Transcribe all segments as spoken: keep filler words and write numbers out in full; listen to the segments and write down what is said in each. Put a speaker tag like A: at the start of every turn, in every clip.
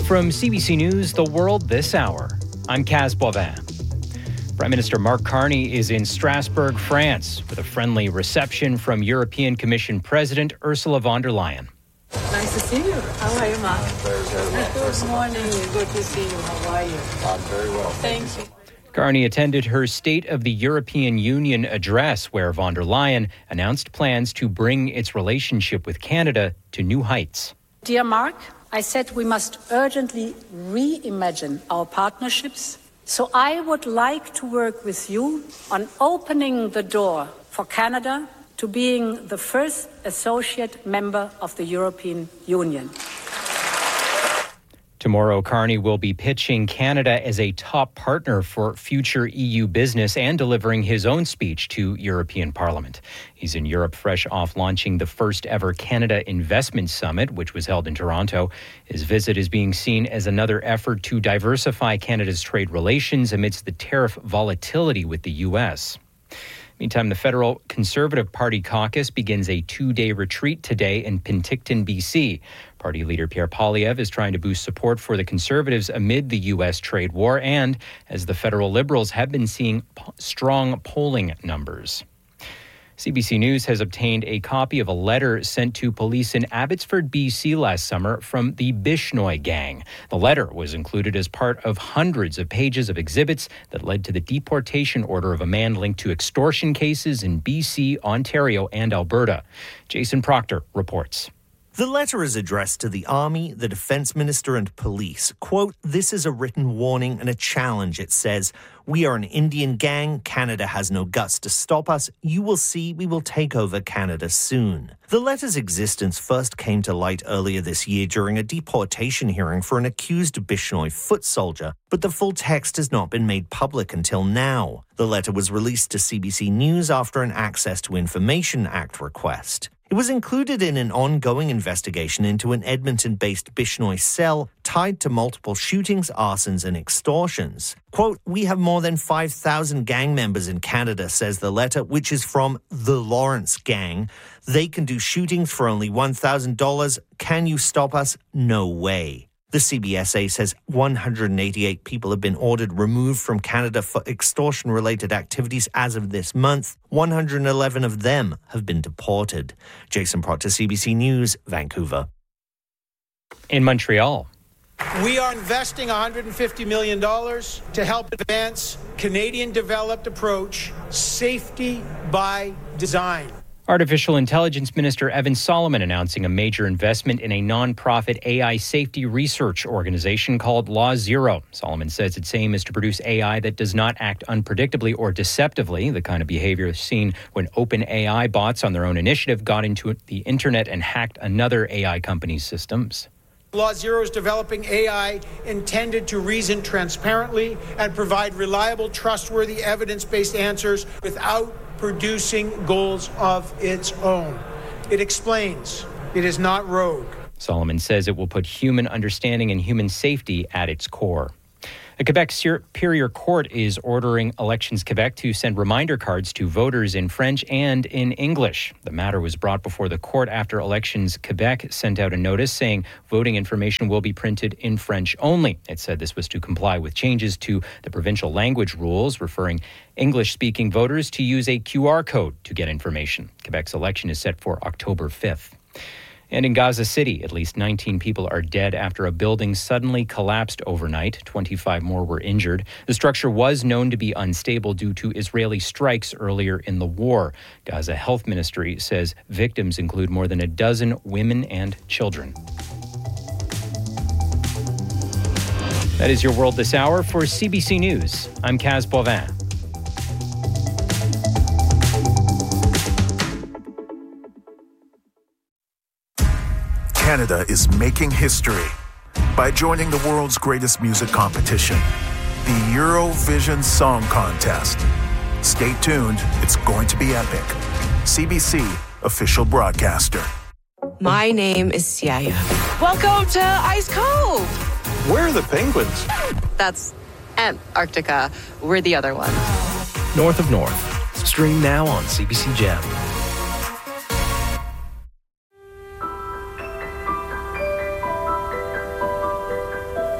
A: From C B C News, The World This Hour, I'm Kaz Boivin. Prime Minister Mark Carney is in Strasbourg, France, with a friendly reception from European Commission President Ursula von der Leyen.
B: Nice to see you. How are you, Mark?
C: I'm very, very well.
B: Good morning. Good to see you. How are you?
C: I'm very well.
B: Thank you.
A: Carney attended her State of the European Union address, where von der Leyen announced plans to bring its relationship with Canada to new heights.
D: Dear Mark, I said we must urgently reimagine our partnerships. So I would like to work with you on opening the door for Canada to being the first associate member of the European Union.
A: Tomorrow, Carney will be pitching Canada as a top partner for future E U business and delivering his own speech to European Parliament. He's in Europe fresh off launching the first ever Canada Investment Summit, which was held in Toronto. His visit is being seen as another effort to diversify Canada's trade relations amidst the tariff volatility with the U S. Meantime, the Federal Conservative Party caucus begins a two-day retreat today in Penticton, B C. Party leader Pierre Poilievre is trying to boost support for the Conservatives amid the U S trade war and as the federal Liberals have been seeing po- strong polling numbers. C B C News has obtained a copy of a letter sent to police in Abbotsford, B C last summer from the Bishnoi gang. The letter was included as part of hundreds of pages of exhibits that led to the deportation order of a man linked to extortion cases in B C, Ontario, and Alberta. Jason Proctor reports.
E: The letter is addressed to the Army, the Defence Minister and police. Quote, this is a written warning and a challenge, it says. We are an Indian gang. Canada has no guts to stop us. You will see we will take over Canada soon. The letter's existence first came to light earlier this year during a deportation hearing for an accused Bishnoi foot soldier, but the full text has not been made public until now. The letter was released to C B C News after an Access to Information Act request. It was included in an ongoing investigation into an Edmonton-based Bishnoi cell tied to multiple shootings, arsons and extortions. Quote, we have more than five thousand gang members in Canada, says the letter, which is from the Lawrence gang. They can do shootings for only one thousand dollars. Can you stop us? No way. The C B S A says one hundred eighty-eight people have been ordered removed from Canada for extortion-related activities as of this month. one hundred eleven of them have been deported. Jason Proctor, C B C News, Vancouver.
A: In Montreal.
F: We are investing one hundred fifty million dollars to help advance Canadian-developed approach, safety by design.
A: Artificial Intelligence Minister Evan Solomon announcing a major investment in a non-profit A I safety research organization called Law Zero. Solomon says its aim is to produce A I that does not act unpredictably or deceptively, the kind of behavior seen when OpenAI bots on their own initiative got into the internet and hacked another A I company's systems.
F: Law Zero is developing A I intended to reason transparently and provide reliable, trustworthy, evidence-based answers without producing goals of its own. It explains. It is not rogue.
A: Solomon says it will put human understanding and human safety at its core. The Quebec Superior Court is ordering Elections Quebec to send reminder cards to voters in French and in English. The matter was brought before the court after Elections Quebec sent out a notice saying voting information will be printed in French only. It said this was to comply with changes to the provincial language rules, referring English-speaking voters to use a Q R code to get information. Quebec's election is set for October fifth. And in Gaza City, at least nineteen people are dead after a building suddenly collapsed overnight. twenty-five more were injured. The structure was known to be unstable due to Israeli strikes earlier in the war. Gaza Health Ministry says victims include more than a dozen women and children. That is your World This Hour. For C B C News, I'm Kaz Boivin.
G: Canada is making history by joining the world's greatest music competition, the Eurovision Song Contest. Stay tuned, it's going to be epic. C B C, official broadcaster.
H: My name is Siaya. Welcome to Ice Cove.
I: Where are the penguins?
H: That's Antarctica. We're the other one.
J: North of North. Stream now on C B C Gem.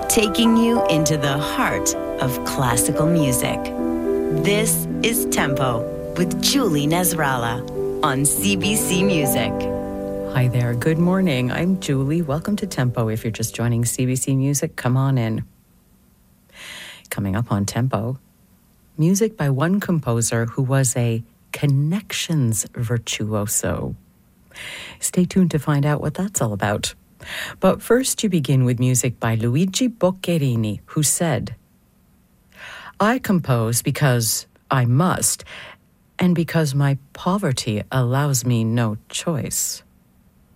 K: taking you into the heart of classical music. This is Tempo with Julie Nasrallah on C B C Music.
L: Hi there. Good morning. I'm Julie. Welcome to Tempo. If you're just joining C B C Music, come on in. Coming up on Tempo, music by one composer who was a connections virtuoso. Stay tuned to find out what that's all about. But first, you begin with music by Luigi Boccherini, who said, "I compose because I must, and because my poverty allows me no choice."